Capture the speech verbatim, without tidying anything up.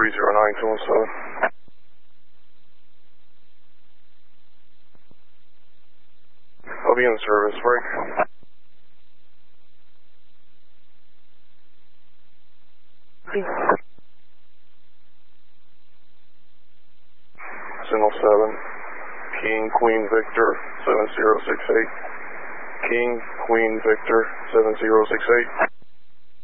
three zero nine two one seven. I'll be in service, break. Signal seven, King, Queen, Victor, seven zero six eight. King, Queen, Victor, seven zero six eight.